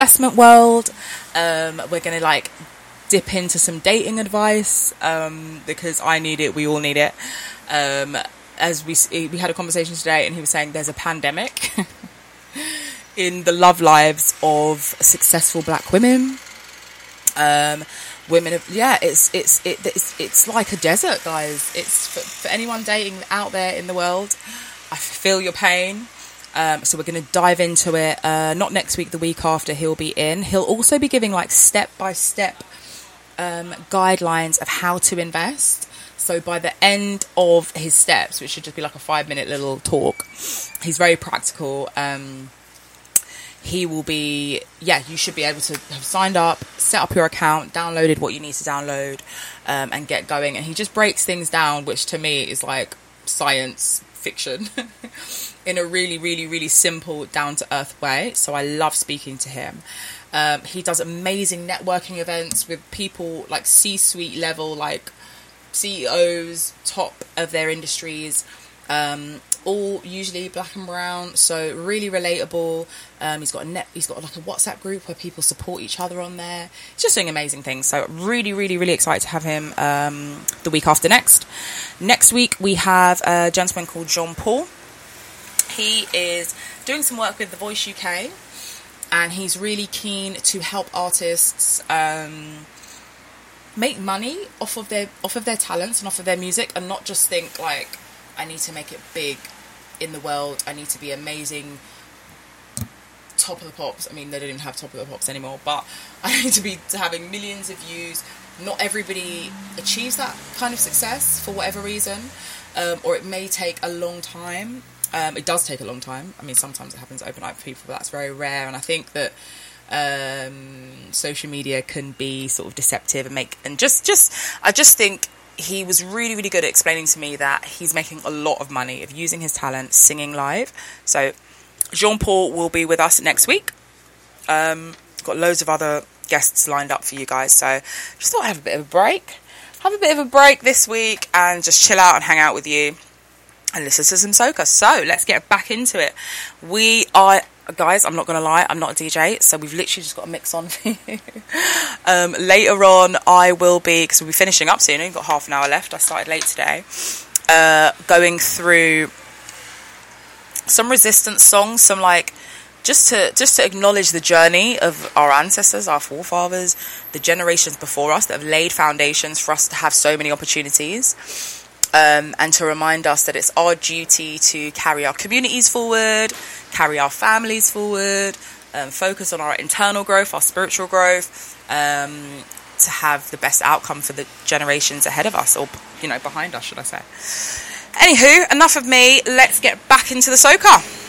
investment world. We're going to like dip into some dating advice, because I need it. We all need it. As we had a conversation today, and he was saying there's a pandemic in the love lives of successful black women. Women have, it's like a desert, guys. It's for anyone dating out there in the world. I feel your pain. So we're going to dive into it. Not next week, the week after he'll be in. He'll also be giving like step-by-step guidelines of how to invest. So by the end of his steps, which should just be like a 5-minute little talk, he's very practical. He will be, you should be able to have signed up, set up your account, downloaded what you need to download, and get going. And he just breaks things down, which to me is like science fiction in a really, really, really simple, down-to-earth way. So I love speaking to him. He does amazing networking events with people like C-suite level, like CEOs, top of their industries, all usually black and brown, so really relatable. He's got like a WhatsApp group where people support each other on there. He's just doing amazing things. So really, really, really excited to have him the week after next. Next week we have a gentleman called Jean Paul. He is doing some work with The Voice UK, and he's really keen to help artists make money off of their talents and off of their music, and not just think like, I need to make it big in the world, I need to be amazing, top of the pops. I mean, they don't even have top of the pops anymore, but I need to be having millions of views. Not everybody achieves that kind of success for whatever reason, or it may take a long time. It does take a long time. I mean, sometimes it happens overnight for people, but that's very rare. And I think that social media can be sort of deceptive and I just think he was really, really good at explaining to me that he's making a lot of money of using his talent singing live. So Jean Paul will be with us next week. Got loads of other guests lined up for you guys, so just thought I'd have a bit of a break this week and just chill out and hang out with you and listen to some soca. So let's get back into it. We are, guys, I'm not going to lie, I'm not a DJ, so we've literally just got a mix on for you. Later on, I will be, because we'll be finishing up soon, we've got half an hour left, I started late today, going through some resistance songs, some like, just to acknowledge the journey of our ancestors, our forefathers, the generations before us that have laid foundations for us to have so many opportunities. And to remind us that it's our duty to carry our communities forward, carry our families forward, focus on our internal growth, our spiritual growth, to have the best outcome for the generations ahead of us, or, behind us, should I say. Anywho, enough of me. Let's get back into the soca.